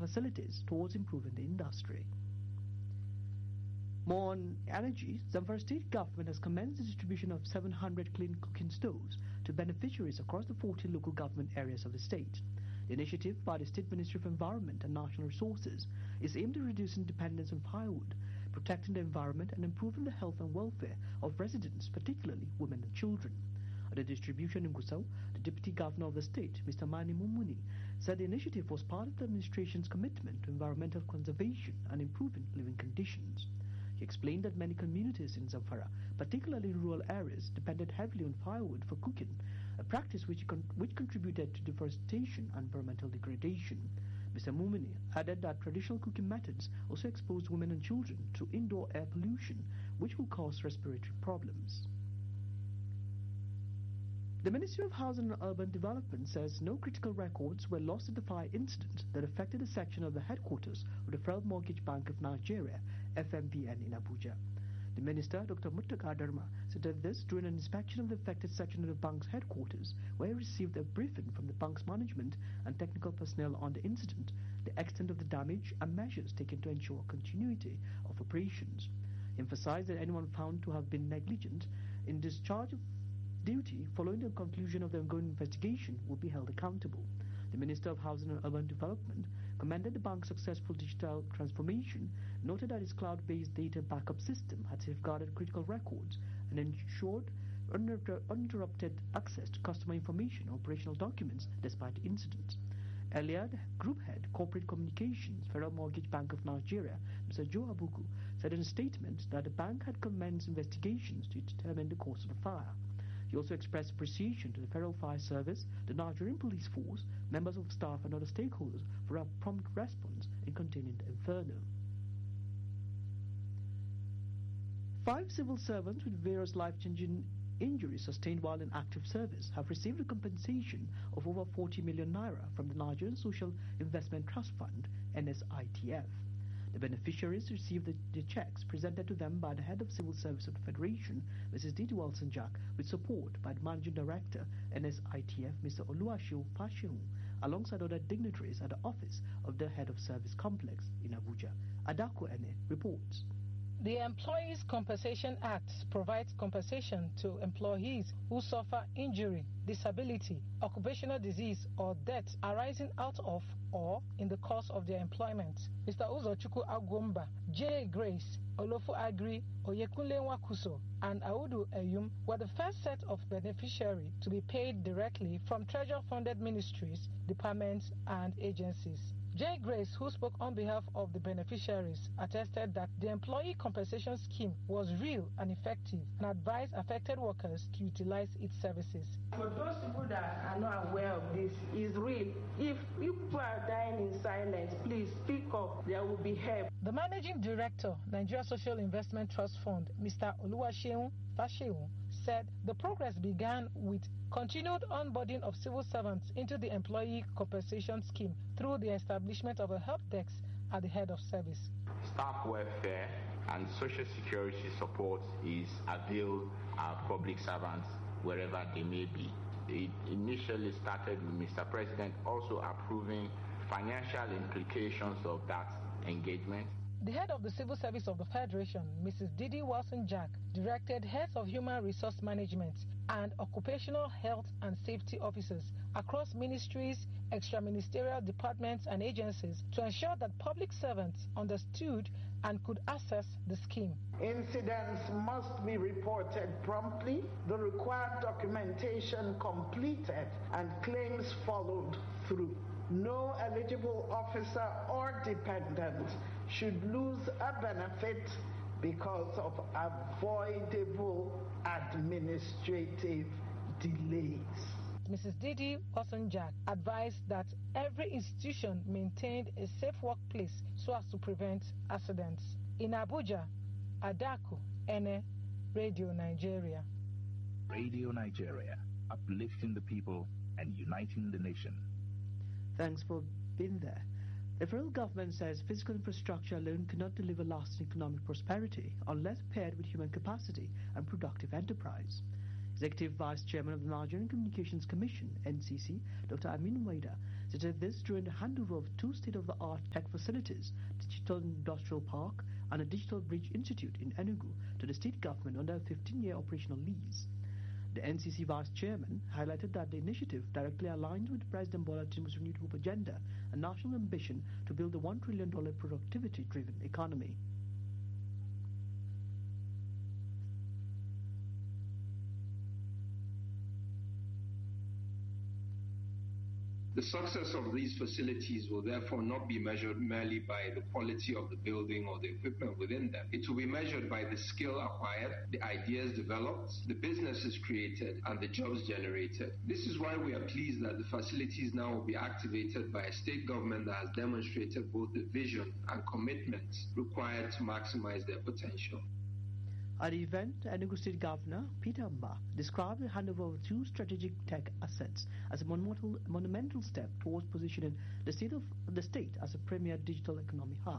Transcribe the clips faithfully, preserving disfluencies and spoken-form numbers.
facilities towards improving the industry. More on energy, Zamfara state government has commenced the distribution of seven hundred clean cooking stoves to beneficiaries across the fourteen local government areas of the state. The initiative by the State Ministry of Environment and National Resources is aimed at reducing dependence on firewood, protecting the environment and improving the health and welfare of residents, particularly women and children. At the distribution in Gusau, the Deputy Governor of the state, Mister Mani Mumuni, said the initiative was part of the administration's commitment to environmental conservation and improving living conditions. He explained that many communities in Zamfara, particularly in rural areas, depended heavily on firewood for cooking, a practice which, con which contributed to deforestation and environmental degradation. Mister Mumuni added that traditional cooking methods also exposed women and children to indoor air pollution, which will cause respiratory problems. The Ministry of Housing and Urban Development says no critical records were lost in the fire incident that affected a section of the headquarters of the Federal Mortgage Bank of Nigeria, F M B N, in Abuja. The Minister, Doctor Muttaka Dharma, said this during an inspection of the affected section of the bank's headquarters, where he received a briefing from the bank's management and technical personnel on the incident, the extent of the damage, and measures taken to ensure continuity of operations. He emphasized that anyone found to have been negligent in discharge of duty following the conclusion of the ongoing investigation will be held accountable. The Minister of Housing and Urban Development commended the bank's successful digital transformation, noted that its cloud-based data backup system had safeguarded critical records and ensured uninterrupted access to customer information and operational documents despite the incident. Earlier, the Group Head, Corporate Communications, Federal Mortgage Bank of Nigeria, Mister Joe Abuku, said in a statement that the bank had commenced investigations to determine the cause of the fire. He also expressed appreciation to the Federal Fire Service, the Nigerian Police Force, members of staff and other stakeholders for a prompt response in containing the inferno. Five civil servants with various life-changing injuries sustained while in active service have received a compensation of over forty million naira from the Nigerian Social Investment Trust Fund, N S I T F. The beneficiaries received the, the checks presented to them by the head of Civil Service of the Federation, Missus Didi Wilson-Jack, with support by the Managing Director, N S I T F, Mister Oluwaseun Fasihun, alongside other dignitaries at the office of the Head of Service Complex in Abuja. Adako Ene reports. The Employees Compensation Act provides compensation to employees who suffer injury, disability, occupational disease, or death arising out of or in the course of their employment. Mister Uzochukwu Agwomba, J. Grace, Olofu Agri, Oyekunle Wakuso, and Audu Eyum were the first set of beneficiaries to be paid directly from treasure-funded ministries, departments, and agencies. J. Grace, who spoke on behalf of the beneficiaries, attested that the employee compensation scheme was real and effective and advised affected workers to utilize its services. For those people that are not aware of this, it's real. If people are dying in silence, please speak up. There will be help. The Managing Director, Nigeria Social Investment Trust Fund, Mister Oluwaseun Fasihun, said the progress began with continued onboarding of civil servants into the employee compensation scheme through the establishment of a help desk at the head of service. Staff welfare and social security support is availed our public servants wherever they may be. It initially started with Mister President also approving financial implications of that engagement. The head of the Civil Service of the Federation, Missus Didi Wilson-Jack, directed heads of human resource management and occupational health and safety officers across ministries, extra-ministerial departments and agencies to ensure that public servants understood and could access the scheme. Incidents must be reported promptly, the required documentation completed, and claims followed through. No eligible officer or dependent should lose a benefit because of avoidable administrative delays. Missus Didi Wilson-Jack advised that every institution maintained a safe workplace so as to prevent accidents. In Abuja, Adako Ene, Radio Nigeria. Radio Nigeria, uplifting the people and uniting the nation. Thanks for being there. The federal government says physical infrastructure alone cannot deliver lasting economic prosperity unless paired with human capacity and productive enterprise. Executive Vice Chairman of the Nigerian Communications Commission, N C C, Doctor Amin Waida, She said this during the handover of two state-of-the-art tech facilities, Digital Industrial Park and a Digital Bridge Institute in Enugu, to the state government under a fifteen-year operational lease. The N C C Vice Chairman highlighted that the initiative directly aligns with President Bola Tinubu's renewed hope agenda and national ambition to build a one trillion dollars productivity-driven economy. The success of these facilities will therefore not be measured merely by the quality of the building or the equipment within them. It will be measured by the skill acquired, the ideas developed, the businesses created, and the jobs generated. This is why we are pleased that the facilities now will be activated by a state government that has demonstrated both the vision and commitment required to maximize their potential. At the event, Enugu State Governor Peter Mba described the handover of two strategic tech assets as a monumental, monumental step towards positioning the state, of, the state as a premier digital economy hub.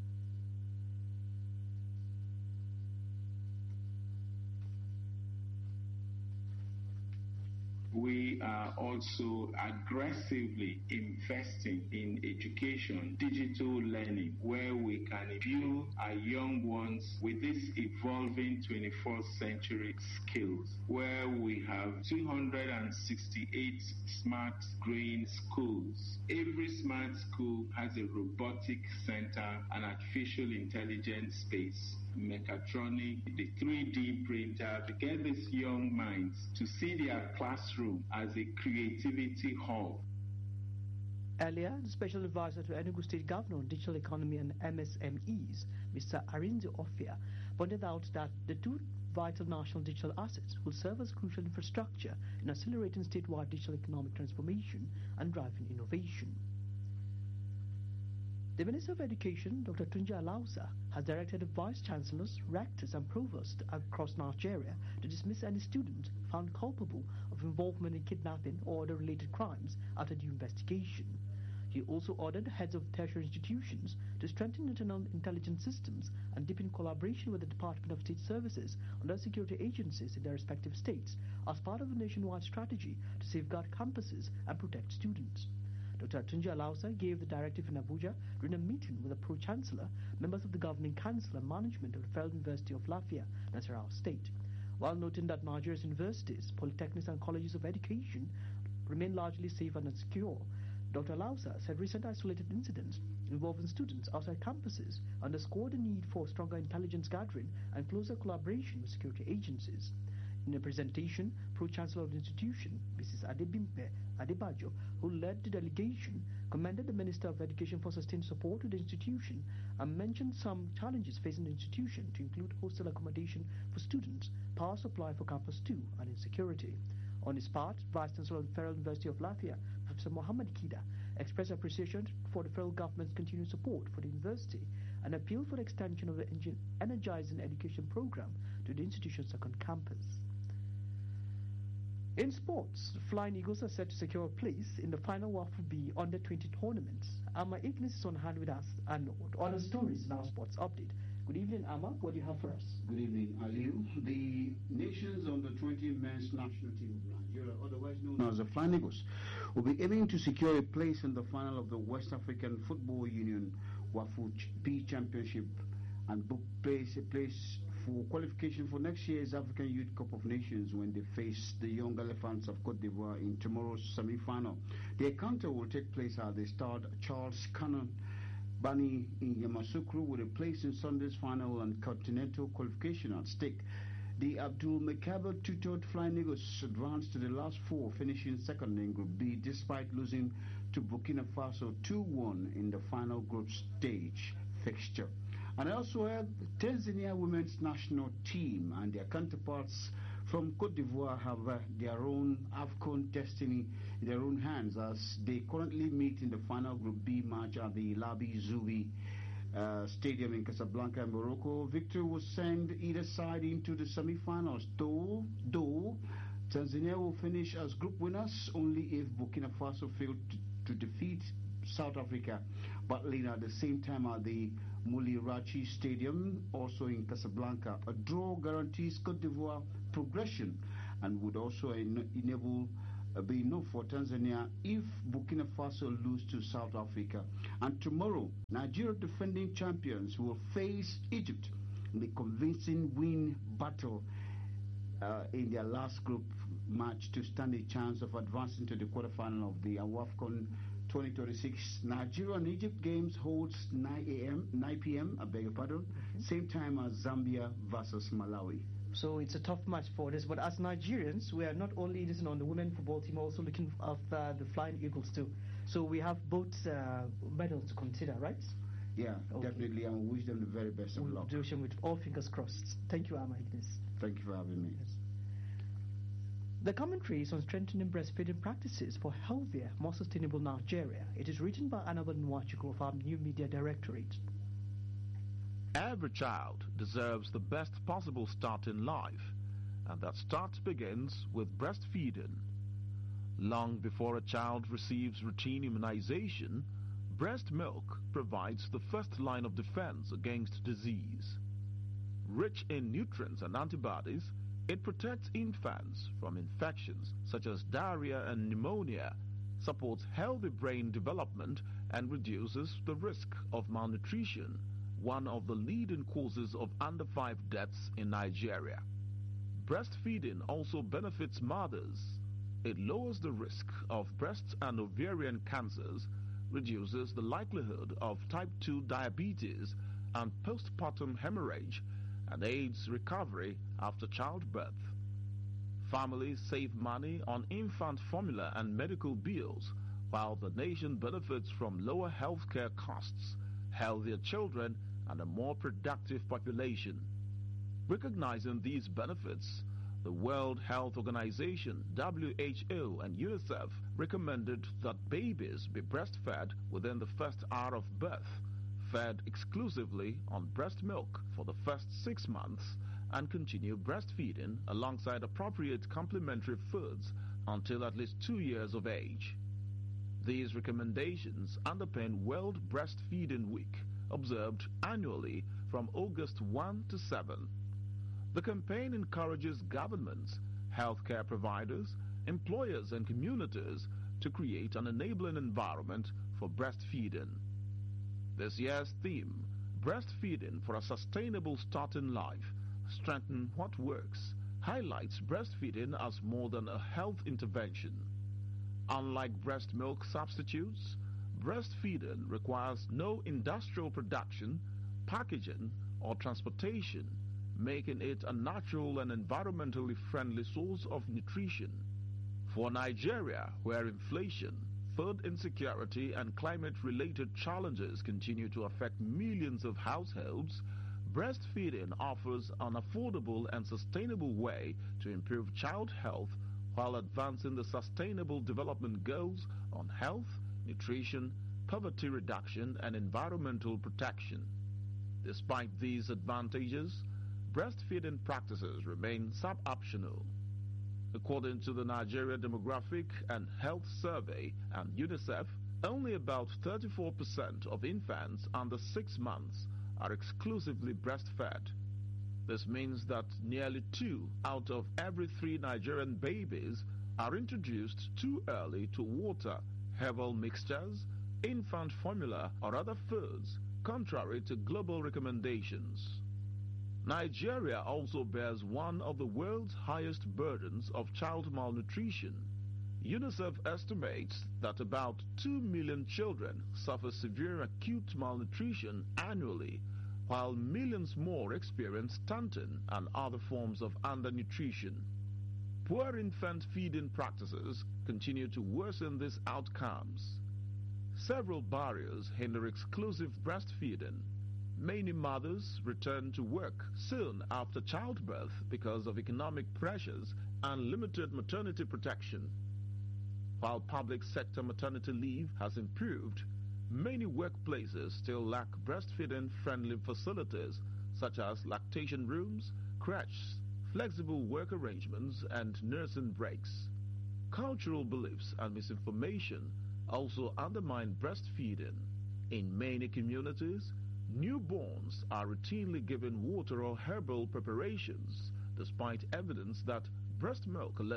We are also aggressively investing in education, digital learning, where we can imbue our young ones with these evolving twenty-first century skills, where we have two hundred sixty-eight smart green schools. Every smart school has a robotic center, an artificial intelligence space, mechatronic, the three D printer, to get these young minds to see their classroom as a creativity hub. Earlier, the Special Advisor to Enugu State Governor on Digital Economy and M S M Es, Mister Arinze Ofia, pointed out that the two vital national digital assets will serve as crucial infrastructure in accelerating statewide digital economic transformation and driving innovation. The Minister of Education, Doctor Tunji Alausa, has directed Vice Chancellors, Rectors and Provosts across Nigeria to dismiss any student found culpable of involvement in kidnapping or other related crimes after due investigation. He also ordered heads of tertiary institutions to strengthen internal intelligence systems and deepen collaboration with the Department of State Services and other security agencies in their respective states as part of a nationwide strategy to safeguard campuses and protect students. Doctor Tunji Alausa gave the directive in Abuja during a meeting with the Pro-Chancellor, members of the Governing Council and management of the Federal University of Lafia, Nasarawa State, while noting that Nigeria's universities, polytechnics and colleges of education remain largely safe and secure. Doctor Alausa said recent isolated incidents involving students outside campuses underscore the need for stronger intelligence gathering and closer collaboration with security agencies. In a presentation, Pro-Chancellor of the institution, Missus Adebimpe Adebajo, who led the delegation, commended the Minister of Education for sustained support to the institution and mentioned some challenges facing the institution, to include hostel accommodation for students, power supply for Campus two, and insecurity. On his part, Vice Chancellor of the Federal University of Lafia, Professor Mohammed Kida, expressed appreciation for the federal government's continued support for the university and appealed for the extension of the Energizing Education program to the institution's second campus. In sports, the Flying Eagles are set to secure a place in the final WAFU B under twenty tournament. Amma Ignis is on hand with us and Nord. Other stories in our sports update. Good evening, Amma. What do you have for us? Good evening, Aliu. The nation's under twenty men's national team of Nigeria, otherwise known as the Flying Eagles, will be aiming to secure a place in the final of the West African Football Union WAFU B Championship and book place a place for qualification for next year's African Youth Cup of Nations when they face the Young Elephants of Cote d'Ivoire in tomorrow's semi-final. The encounter will take place at the start Charles Cannon Bani in Yamoussoukro with a place in Sunday's final and continental qualification at stake. The Abdul Mekaber tutored Flying Eagles advanced to the last four, finishing second in Group B despite losing to Burkina Faso two one in the final group stage fixture. And elsewhere, the Tanzania women's national team and their counterparts from Cote d'Ivoire have uh, their own AFCON destiny in their own hands as they currently meet in the final Group B match at the Labi Zoubi uh, Stadium in Casablanca, Morocco. Victory will send either side into the semi-finals, though, though Tanzania will finish as group winners only if Burkina Faso failed to, to defeat South Africa, battling at the same time at the Mulirachi Stadium, also in Casablanca. A draw guarantees Cote d'Ivoire progression and would also en enable uh, be enough for Tanzania if Burkina Faso lose to South Africa. And tomorrow, Nigeria defending champions will face Egypt in the convincing win battle uh, in their last group match to stand a chance of advancing to the quarterfinal of the AWAFCON twenty twenty-six. Nigeria and Egypt games holds nine a m nine p m I beg your pardon, mm-hmm. same time as Zambia versus Malawi. So it's a tough match for this. But as Nigerians, we are not only listening on the women football team, also looking after the Flying Eagles too. So we have both uh, medals to consider, right? Yeah, okay. Definitely. And we wish them the very best of we'll luck. Do it with all fingers crossed. Thank you, Ama Ignis. Thank you for having me. Yes. The commentary is on strengthening breastfeeding practices for healthier, more sustainable Nigeria. It is written by Annabel Nwachukwu of our New Media Directorate. Every child deserves the best possible start in life, and that start begins with breastfeeding. Long before a child receives routine immunization, breast milk provides the first line of defense against disease. Rich in nutrients and antibodies, it protects infants from infections such as diarrhea and pneumonia, supports healthy brain development, and reduces the risk of malnutrition, one of the leading causes of under five deaths in Nigeria. Breastfeeding also benefits mothers. It lowers the risk of breast and ovarian cancers, reduces the likelihood of type two diabetes and postpartum hemorrhage, and aids recovery after childbirth. Families save money on infant formula and medical bills, while the nation benefits from lower healthcare costs, healthier children, and a more productive population. Recognizing these benefits, the World Health Organization, W H O, and UNICEF recommended that babies be breastfed within the first hour of birth, fed exclusively on breast milk for the first six months, and continue breastfeeding alongside appropriate complementary foods until at least two years of age. These recommendations underpin World Breastfeeding Week, observed annually from August first to seventh. The campaign encourages governments, healthcare providers, employers, and communities to create an enabling environment for breastfeeding. This year's theme, Breastfeeding for a Sustainable Start in Life, Strengthen What Works, highlights breastfeeding as more than a health intervention. Unlike breast milk substitutes, breastfeeding requires no industrial production, packaging, or transportation, making it a natural and environmentally friendly source of nutrition. For Nigeria, where inflation, food insecurity, and climate-related challenges continue to affect millions of households, breastfeeding offers an affordable and sustainable way to improve child health while advancing the Sustainable Development Goals on health, nutrition, poverty reduction, and environmental protection. Despite these advantages, breastfeeding practices remain sub-optional. According to the Nigeria Demographic and Health Survey and UNICEF, only about thirty-four percent of infants under six months are exclusively breastfed. This means that nearly two out of every three Nigerian babies are introduced too early to water, herbal mixtures, infant formula, or other foods, contrary to global recommendations. Nigeria also bears one of the world's highest burdens of child malnutrition. UNICEF estimates that about two million children suffer severe acute malnutrition annually, while millions more experience stunting and other forms of undernutrition. Poor infant feeding practices continue to worsen these outcomes. Several barriers hinder exclusive breastfeeding. Many mothers return to work soon after childbirth because of economic pressures and limited maternity protection. While public sector maternity leave has improved, many workplaces still lack breastfeeding-friendly facilities such as lactation rooms, creches, flexible work arrangements, and nursing breaks. Cultural beliefs and misinformation also undermine breastfeeding. In many communities, newborns are routinely given water or herbal preparations, despite evidence that breast milk alone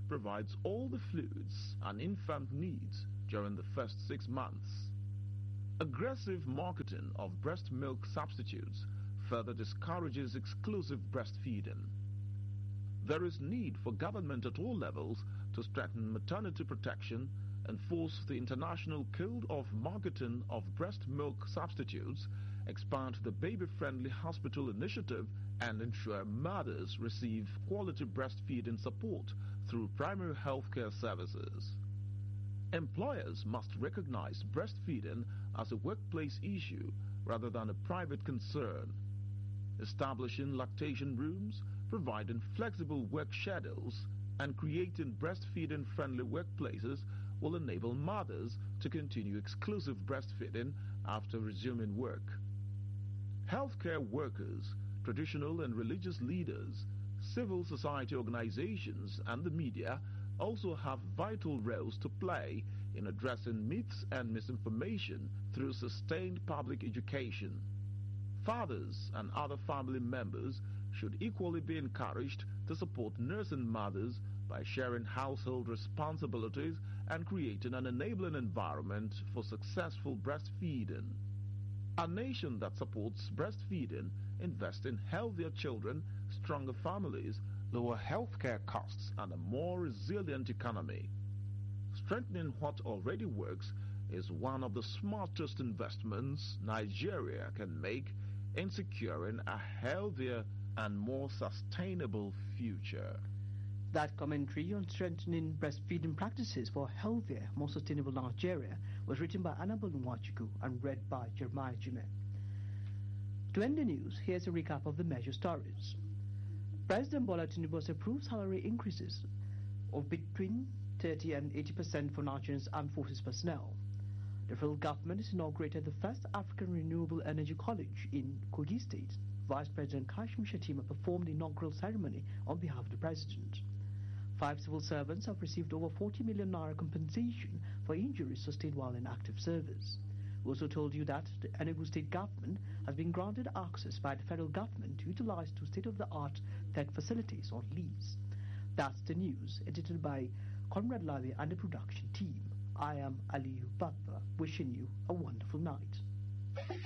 provides all the fluids an infant needs during the first six months. Aggressive marketing of breast milk substitutes further discourages exclusive breastfeeding. There is need for government at all levels to strengthen maternity protection, enforce the International Code of Marketing of Breast Milk Substitutes, expand the baby-friendly hospital initiative, and ensure mothers receive quality breastfeeding support through primary healthcare services. Employers must recognize breastfeeding as a workplace issue rather than a private concern. Establishing lactation rooms, providing flexible work schedules, and creating breastfeeding-friendly workplaces will enable mothers to continue exclusive breastfeeding after resuming work. Healthcare workers, traditional and religious leaders, civil society organizations, and the media also have vital roles to play in addressing myths and misinformation through sustained public education. Fathers and other family members should equally be encouraged to support nursing mothers by sharing household responsibilities and creating an enabling environment for successful breastfeeding. A nation that supports breastfeeding invests in healthier children, stronger families, lower healthcare costs, and a more resilient economy. Strengthening what already works is one of the smartest investments Nigeria can make in securing a healthier and more sustainable future. That commentary on strengthening breastfeeding practices for a healthier, more sustainable Nigeria was written by Annabelle Nwachuku and read by Jeremiah Jime. To end the news, here's a recap of the major stories. President Bola Tinubu has approved salary increases of between thirty and eighty percent for Nigeria's armed forces personnel. The federal government has inaugurated the first African Renewable Energy College in Kogi State. Vice President Kashim Shettima performed the inaugural ceremony on behalf of the President. Five civil servants have received over forty million naira compensation for injuries sustained while in active service. We also told you that the Enugu State government has been granted access by the federal government to utilize two state-of-the-art tech facilities on lease. That's the news, edited by Conrad Lavi and the production team. I am Aliyu Baba, wishing you a wonderful night.